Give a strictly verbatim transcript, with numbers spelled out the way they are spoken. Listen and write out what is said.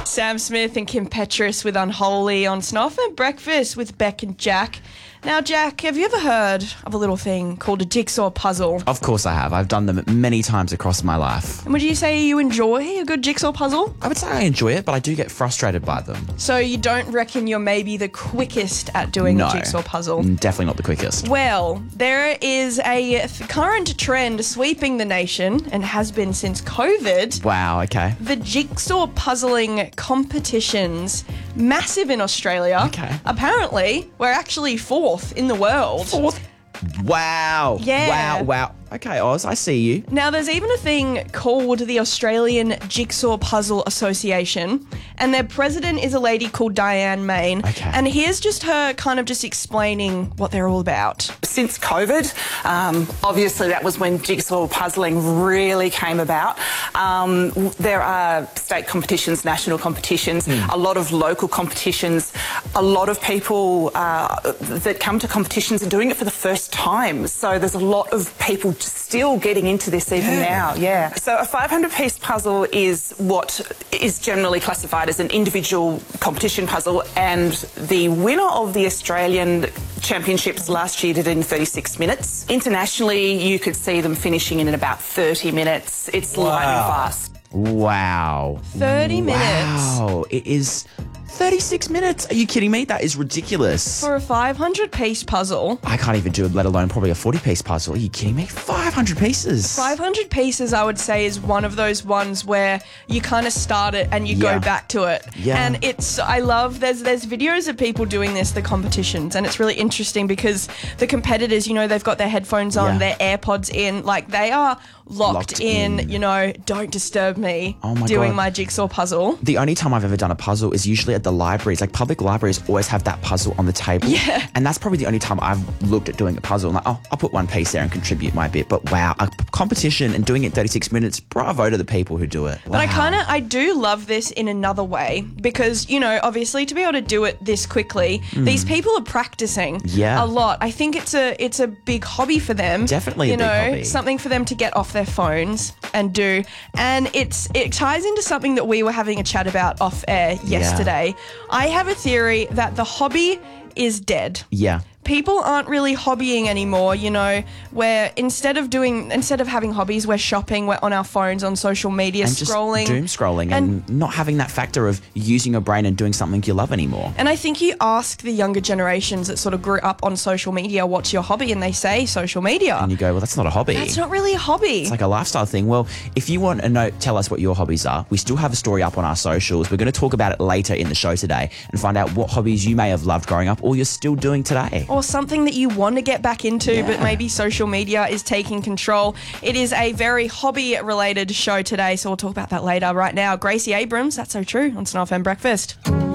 It's Sam Smith and Kim Petras with Unholy on Snuff and Breakfast with Beck and Jack. Now, Jack, have you ever heard of a little thing called a jigsaw puzzle? Of course I have. I've done them many times across my life. And would you say you enjoy a good jigsaw puzzle? I would say I enjoy it, but I do get frustrated by them. So you don't reckon you're maybe the quickest at doing No, a jigsaw puzzle? Definitely not the quickest. Well, there is a th- current trend sweeping the nation and has been since COVID. Wow, okay. The jigsaw puzzling competitions, massive in Australia. Okay. Apparently, we're actually fourth in the world. Fourth? Wow. Yeah. Wow, wow. Okay, Oz, I see you. Now, there's even a thing called the Australian Jigsaw Puzzle Association, and their president is a lady called Diane Main. Okay. And here's just her kind of just explaining what they're all about. Since COVID, um, obviously that was when jigsaw puzzling really came about. Um, there are state competitions, national competitions, Mm. a lot of local competitions. A lot of people uh, that come to competitions are doing it for the first time. So there's a lot of people still getting into this even Yeah. now, yeah. So a five hundred piece puzzle is what is generally classified as an individual competition puzzle, and the winner of the Australian Championships last year did it in thirty-six minutes. Internationally, you could see them finishing in about thirty minutes. It's lightning fast. Wow. thirty minutes. Wow. It is thirty-six minutes. Are you kidding me? That is ridiculous. For a five hundred piece puzzle. I can't even do it, let alone probably a forty piece puzzle. Are you kidding me? five hundred pieces. five hundred pieces, I would say, is one of those ones where you kind of start it and you Yeah. go back to it. Yeah. And it's, I love, there's there's videos of people doing this, the competitions, and it's really interesting because the competitors, you know, they've got their headphones on, Yeah. their AirPods in, like they are locked, Locked in, in. you know, don't disturb me Oh my doing God. my jigsaw puzzle. The only time I've ever done a puzzle is usually at the libraries. Like public libraries always have that puzzle on the table. Yeah. And that's probably the only time I've looked at doing a puzzle. I'm like, oh, I'll put one piece there and contribute my bit. But wow, a competition and doing it in thirty-six minutes, bravo to the people who do it. But I Wow. kind of, I do love this in another way because, you know, obviously to be able to do it this quickly, these people are practicing Yeah. a lot. I think it's a, it's a big hobby for them. Definitely a you big know, hobby. something for them to get off their phones and do. And it's, it ties into something that we were having a chat about off air yesterday. I have a theory that the hobby is dead. Yeah. People aren't really hobbying anymore, you know, where instead of doing, instead of having hobbies, we're shopping, we're on our phones, on social media, And just scrolling. doom scrolling and, not having that factor of using your brain and doing something you love anymore. And I think you ask the younger generations that sort of grew up on social media, what's your hobby? And they say social media. And you go, well, that's not a hobby. That's not really a hobby. It's like a lifestyle thing. Well, if you want to know, tell us what your hobbies are. We still have a story up on our socials. We're going to talk about it later in the show today and find out what hobbies you may have loved growing up or you're still doing today. Or something that you want to get back into, Yeah. but maybe social media is taking control. It is a very hobby-related show today, so we'll talk about that later. Right now, Gracie Abrams, That's So True, on Snuff and Breakfast.